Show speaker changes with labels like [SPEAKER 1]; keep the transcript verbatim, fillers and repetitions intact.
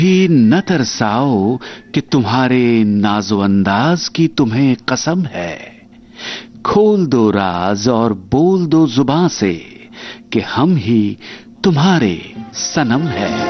[SPEAKER 1] भी न तरसाओ कि तुम्हारे नाजो अंदाज की तुम्हें कसम है। खोल दो राज और बोल दो जुबां से कि हम ही तुम्हारे सनम है।